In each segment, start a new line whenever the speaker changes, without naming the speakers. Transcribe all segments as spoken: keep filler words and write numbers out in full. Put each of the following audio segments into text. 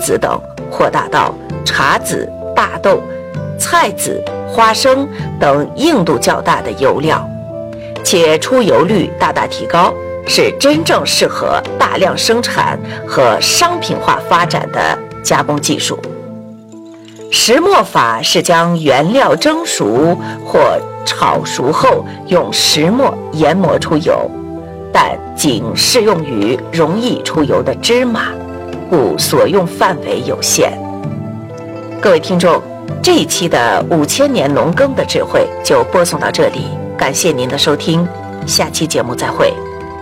子等扩大到茶籽、大豆、菜籽、花生等硬度较大的油料，且出油率大大提高，是真正适合大量生产和商品化发展的加工技术。石磨法是将原料蒸熟或炒熟后用石磨研磨出油，但仅适用于容易出油的芝麻，故所用范围有限。各位听众，这一期的五千年农耕的智慧就播送到这里，感谢您的收听，下期节目再会。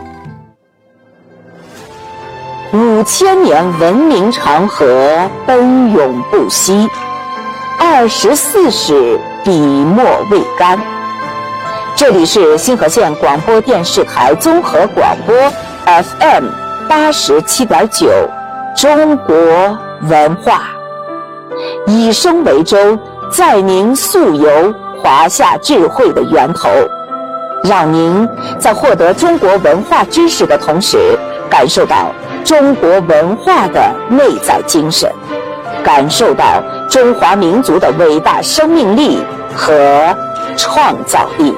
五千年文明长河奔涌不息，二十四史笔墨未干。这里是新河县广播电视台综合广播 F M 八十七点九，中国文化，以声为舟，载您溯游华夏智慧的源头，让您在获得中国文化知识的同时，感受到中国文化的内在精神，感受到中华民族的伟大生命力和创造力。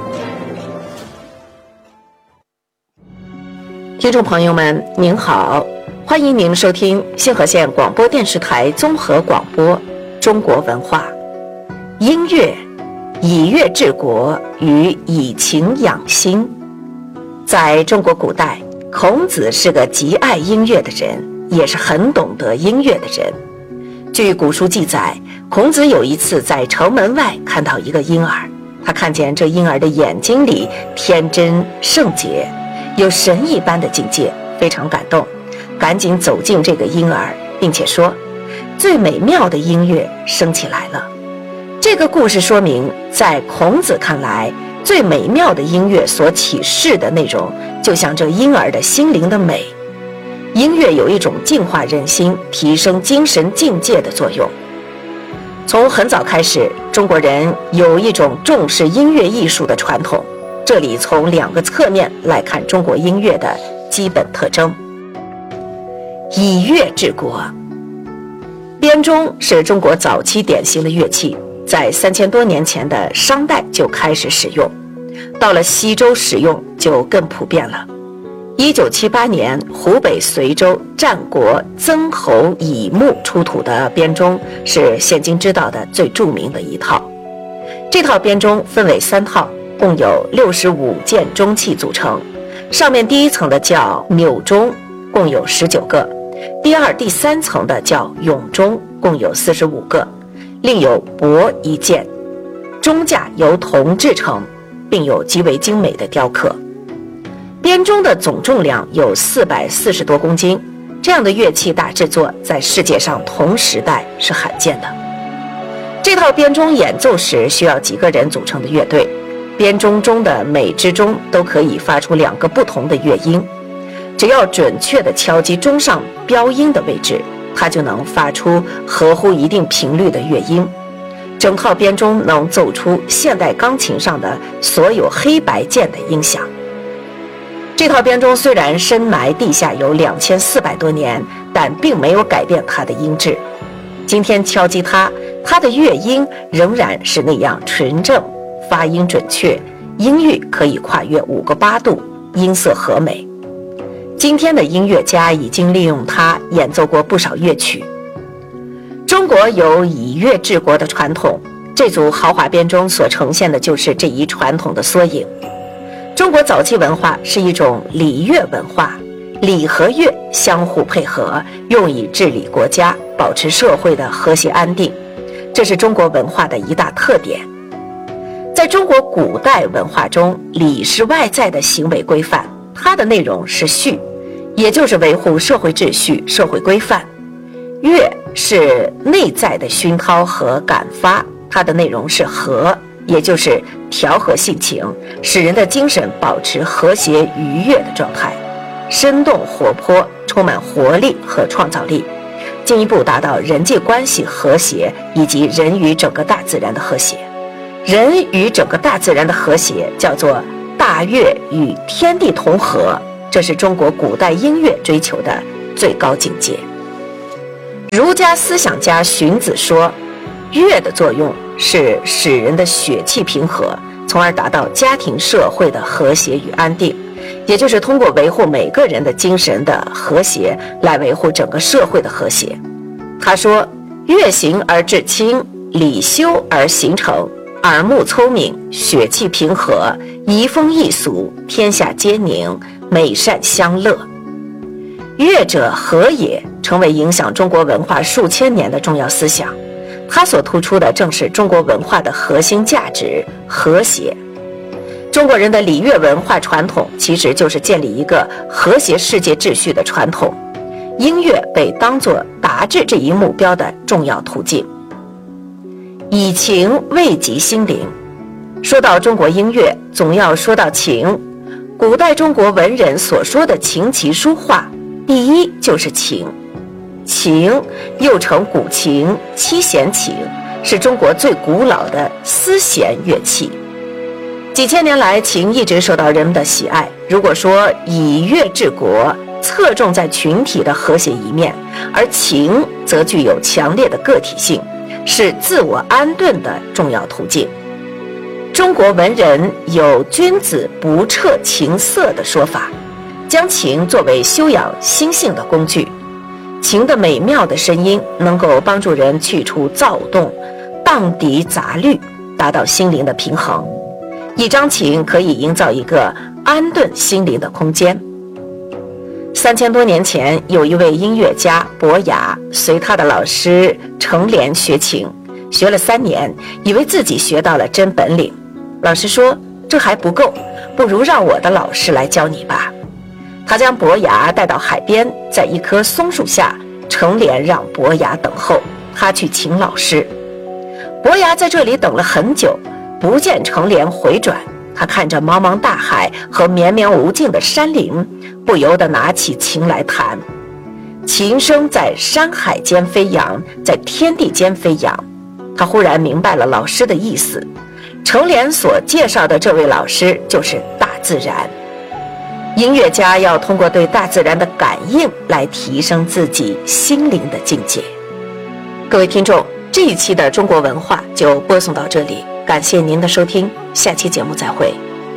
听众朋友们您好，欢迎您收听新河县广播电视台综合广播中国文化。音乐以乐治国与以情养心。在中国古代，孔子是个极爱音乐的人，也是很懂得音乐的人。据古书记载，孔子有一次在城门外看到一个婴儿，他看见这婴儿的眼睛里天真圣洁，有神一般的境界，非常感动，赶紧走进这个婴儿，并且说，最美妙的音乐升起来了。这个故事说明，在孔子看来，最美妙的音乐所启示的内容，就像这婴儿的心灵的美。音乐有一种净化人心、提升精神境界的作用。从很早开始，中国人有一种重视音乐艺术的传统。这里从两个侧面来看中国音乐的基本特征。以乐治国。编钟是中国早期典型的乐器，在三千多年前的商代就开始使用，到了西周使用就更普遍了。一九七八年，湖北随州战国曾侯乙墓出土的编钟是现今知道的最著名的一套。这套编钟分为三套，共有六十五件钟器组成。上面第一层的叫钮钟，共有十九个；第二、第三层的叫俑钟，共有四十五个，另有帛一件。钟架由铜制成，并有极为精美的雕刻。编钟的总重量有四百四十多公斤，这样的乐器大制作在世界上同时代是罕见的。这套编钟演奏时需要几个人组成的乐队，编钟中的每支钟都可以发出两个不同的乐音，只要准确地敲击钟上标音的位置，它就能发出合乎一定频率的乐音。整套编钟能奏出现代钢琴上的所有黑白键的音响。这套编钟虽然深埋地下有两千四百多年，但并没有改变它的音质。今天敲击它，它的乐音仍然是那样纯正，发音准确，音域可以跨越五个八度，音色和美。今天的音乐家已经利用它演奏过不少乐曲。中国有以乐治国的传统，这组豪华编钟所呈现的就是这一传统的缩影。中国早期文化是一种礼乐文化，礼和乐相互配合，用以治理国家，保持社会的和谐安定，这是中国文化的一大特点。在中国古代文化中，礼是外在的行为规范，它的内容是序，也就是维护社会秩序、社会规范；乐是内在的熏陶和感发，它的内容是和，也就是调和性情，使人的精神保持和谐愉悦的状态，生动活泼，充满活力和创造力，进一步达到人际关系和谐以及人与整个大自然的和谐。人与整个大自然的和谐叫做大乐与天地同和，这是中国古代音乐追求的最高境界。 儒家思想家荀子说，乐的作用是使人的血气平和，从而达到家庭社会的和谐与安定，也就是通过维护每个人的精神的和谐来维护整个社会的和谐。他说，乐行而致清，礼修而形成，耳目聪明，血气平和，移风易俗，天下皆宁，美善相乐。乐者和也成为影响中国文化数千年的重要思想，它所突出的正是中国文化的核心价值——和谐。中国人的礼乐文化传统其实就是建立一个和谐世界秩序的传统，音乐被当作达至这一目标的重要途径。以情慰藉心灵。说到中国音乐，总要说到情。古代中国文人所说的琴棋书画，第一就是情。琴又称古琴、七弦琴，是中国最古老的丝弦乐器。几千年来，琴一直受到人们的喜爱。如果说以乐治国，侧重在群体的和谐一面，而情则具有强烈的个体性，是自我安顿的重要途径。中国文人有君子不彻情色的说法，将情作为修养心性的工具。情的美妙的声音能够帮助人去除躁动，荡涤杂虑，达到心灵的平衡。一张琴可以营造一个安顿心灵的空间。三千多年前，有一位音乐家伯牙，随他的老师程莲学琴，学了三年，以为自己学到了真本领。老师说，这还不够，不如让我的老师来教你吧。他将伯牙带到海边，在一棵松树下，程莲让伯牙等候，他去请老师。伯牙在这里等了很久，不见程莲回转，他看着茫茫大海和绵绵无尽的山林，不由得拿起琴来弹。琴声在山海间飞扬，在天地间飞扬。他忽然明白了老师的意思，程莲所介绍的这位老师就是大自然。音乐家要通过对大自然的感应来提升自己心灵的境界。各位听众，这一期的中国文化就播送到这里，感谢您的收听，下期节目再会。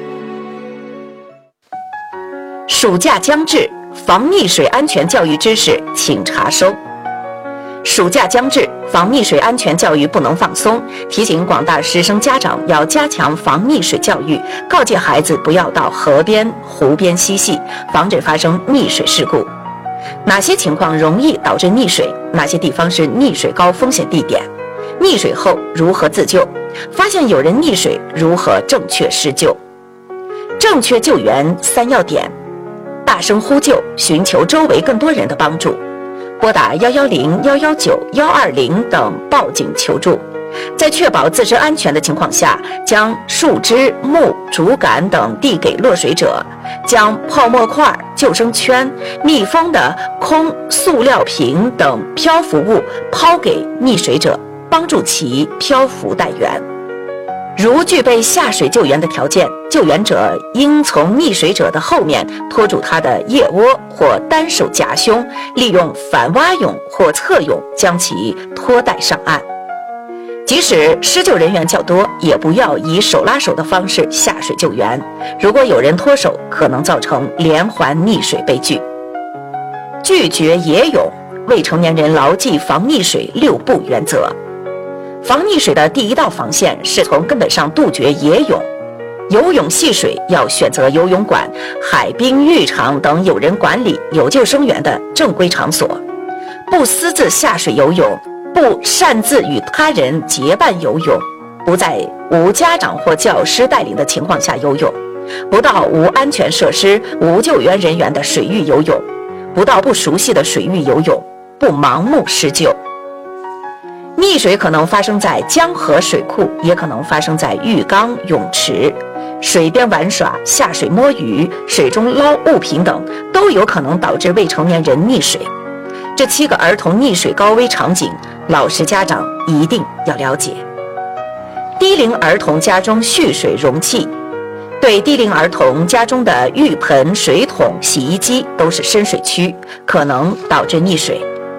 暑假将至，防溺水安全教育知识请查收。暑假将至，防溺水安全教育不能放松，提醒广大师生家长要加强防溺水教育，告诫孩子不要到河边、湖边嬉戏，防止发生溺水事故。哪些情况容易导致溺水？哪些地方是溺水高风险地点？溺水后如何自救？发现有人溺水，如何正确施救？正确救援三要点：大声呼救，寻求周围更多人的帮助；拨打一一零、一一九、一二零等报警求助。在确保自身安全的情况下，将树枝、木、竹竿等递给落水者，将泡沫块、救生圈、密封的空塑料瓶等漂浮物抛给溺水者，帮助其漂浮待援。如具备下水救援的条件，救援者应从溺水者的后面拖住他的腋窝或单手夹胸，利用反蛙泳或侧泳将其拖带上岸。即使施救人员较多，也不要以手拉手的方式下水救援，如果有人脱手，可能造成连环溺水悲剧。拒绝野泳，未成年人牢记防溺水六不原则。防溺水的第一道防线是从根本上杜绝野泳。游泳戏水要选择游泳馆、海滨浴场等有人管理、有救生员的正规场所，不私自下水游泳，不擅自与他人结伴游泳，不在无家长或教师带领的情况下游泳，不到无安全设施、无救援人员的水域游泳，不到不熟悉的水域游泳，不盲目施救。溺水可能发生在江河水库，也可能发生在浴缸、泳池、水边玩耍、下水摸鱼、水中捞物品等，都有可能导致未成年人溺水。这七个儿童溺水高危场景，老师家长一定要了解。低龄儿童家中蓄水容器，对低龄儿童家中的浴盆、水桶、洗衣机都是深水区，可能导致溺水。公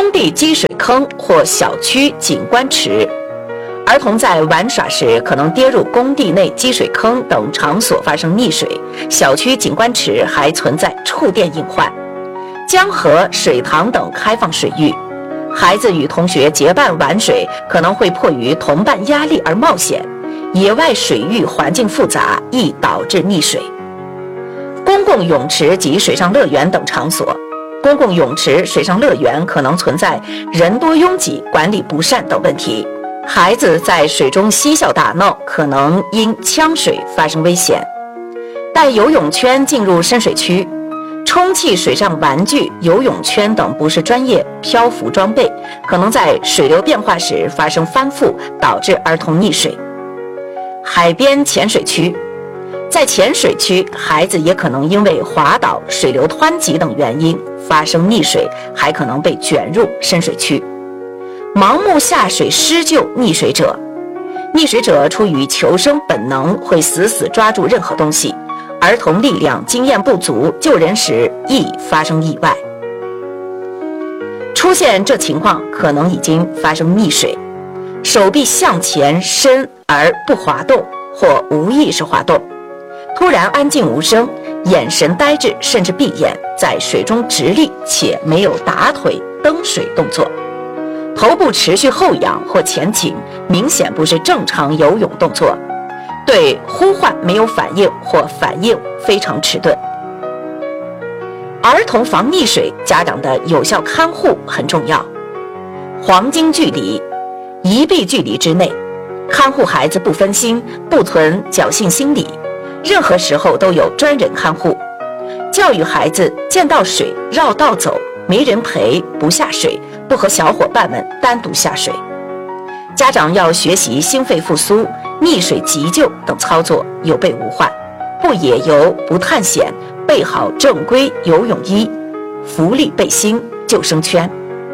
工地积水坑或小区景观池。儿童在玩耍时可能跌入工地内积水坑等场所发生溺水，小区景观池还存在触电隐患。江河、水塘等开放水域，孩子与同学结伴玩水，可能会迫于同伴压力而冒险。野外水域环境复杂，易导致溺水。公共泳池及水上乐园等场所，公共泳池、水上乐园可能存在人多拥挤、管理不善等问题。孩子在水中嬉笑打闹，可能因呛水发生危险。带游泳圈进入深水区，充气水上玩具、游泳圈等不是专业漂浮装备，可能在水流变化时发生翻覆，导致儿童溺水。海边浅水区，在浅水区，孩子也可能因为滑倒、水流湍急等原因发生溺水，还可能被卷入深水区。盲目下水施救溺水者，溺水者出于求生本能，会死死抓住任何东西，儿童力量经验不足，救人时易发生意外。出现这情况，可能已经发生溺水，手臂向前伸而不滑动，或无意识滑动，突然安静无声，眼神呆滞，甚至闭眼，在水中直立且没有打腿、蹬水动作，头部持续后仰或前倾，明显不是正常游泳动作，对呼唤没有反应或反应非常迟钝。儿童防溺水，家长的有效看护很重要。黄金距离，一臂距离之内，看护孩子不分心，不存侥幸心理，任何时候都有专人看护。教育孩子见到水绕道走，没人陪不下水，不和小伙伴们单独下水。家长要学习心肺复苏、溺水急救等操作，有备无患，不野游、不探险，备好正规游泳衣、浮力背心、救生圈。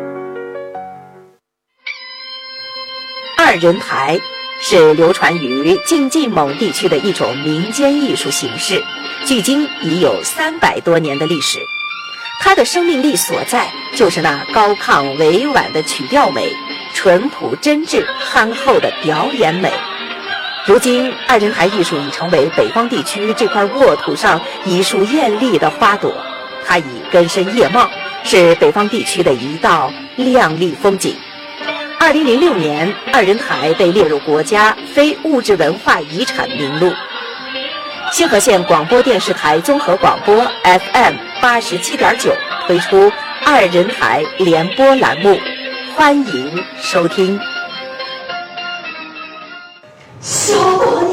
二人台是流传于晋冀蒙地区的一种民间艺术形式，距今已有三百多年的历史。它的生命力所在，就是那高亢委婉的曲调美，淳朴真挚憨厚的表演美。如今，二人台艺术已成为北方地区这块沃土上一束艳丽的花朵，它已根深叶茂，是北方地区的一道亮丽风景。二零零六年，二人台被列入国家非物质文化遗产名录。星河县广播电视台综合广播 F M 八十七点九推出二人台联播栏目，欢迎收听。
小伙